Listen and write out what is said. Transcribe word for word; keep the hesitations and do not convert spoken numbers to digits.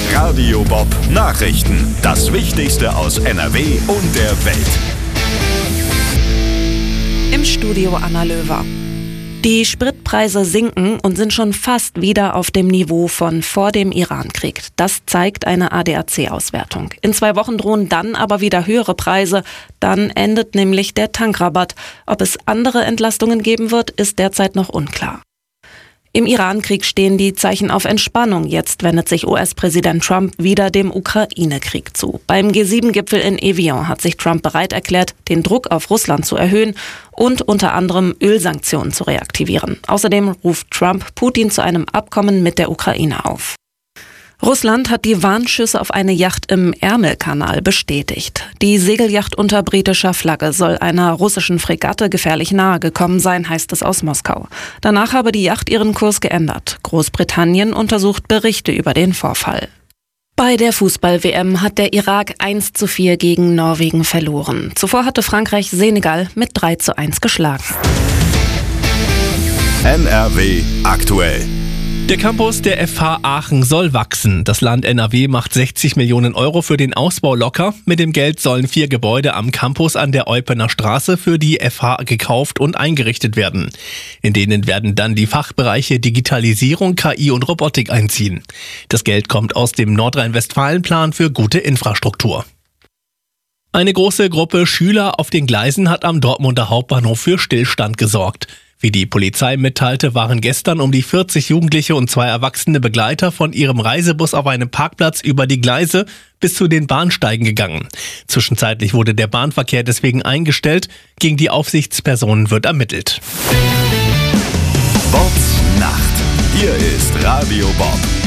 Radio Bob Nachrichten. Das Wichtigste aus N R W und der Welt. Im Studio Anna Löwer. Die Spritpreise sinken und sind schon fast wieder auf dem Niveau von vor dem Irankrieg. Das zeigt eine A D A C-Auswertung. In zwei Wochen drohen dann aber wieder höhere Preise. Dann endet nämlich der Tankrabatt. Ob es andere Entlastungen geben wird, ist derzeit noch unklar. Im Irankrieg stehen die Zeichen auf Entspannung. Jetzt wendet sich U S-Präsident Trump wieder dem Ukraine-Krieg zu. Beim G sieben Gipfel in Evian hat sich Trump bereit erklärt, den Druck auf Russland zu erhöhen und unter anderem Ölsanktionen zu reaktivieren. Außerdem ruft Trump Putin zu einem Abkommen mit der Ukraine auf. Russland hat die Warnschüsse auf eine Yacht im Ärmelkanal bestätigt. Die Segelyacht unter britischer Flagge soll einer russischen Fregatte gefährlich nahe gekommen sein, heißt es aus Moskau. Danach habe die Yacht ihren Kurs geändert. Großbritannien untersucht Berichte über den Vorfall. Bei der Fußball-W M hat der Irak eins zu vier gegen Norwegen verloren. Zuvor hatte Frankreich Senegal mit drei zu eins geschlagen. N R W aktuell. Der Campus der F H Aachen soll wachsen. Das Land N R W macht sechzig Millionen Euro für den Ausbau locker. Mit dem Geld sollen vier Gebäude am Campus an der Eupener Straße für die F H gekauft und eingerichtet werden. In denen werden dann die Fachbereiche Digitalisierung, K I und Robotik einziehen. Das Geld kommt aus dem Nordrhein-Westfalen-Plan für gute Infrastruktur. Eine große Gruppe Schüler auf den Gleisen hat am Dortmunder Hauptbahnhof für Stillstand gesorgt. Wie die Polizei mitteilte, waren gestern um die vierzig Jugendliche und zwei erwachsene Begleiter von ihrem Reisebus auf einem Parkplatz über die Gleise bis zu den Bahnsteigen gegangen. Zwischenzeitlich wurde der Bahnverkehr deswegen eingestellt. Gegen die Aufsichtspersonen wird ermittelt. Bobs Nacht. Hier ist Radio Bob.